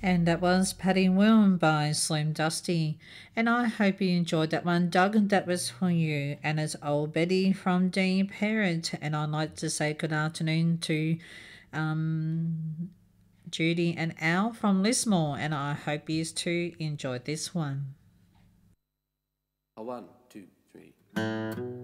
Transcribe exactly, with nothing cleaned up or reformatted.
And that was Paddy Wilm by Slim Dusty. And I hope you enjoyed that one. Doug, that was for you. And it's old Betty from Dean Parrot. And I'd like to say good afternoon to um, Judy and Al from Lismore. And I hope you too enjoyed this one. A one, two, three.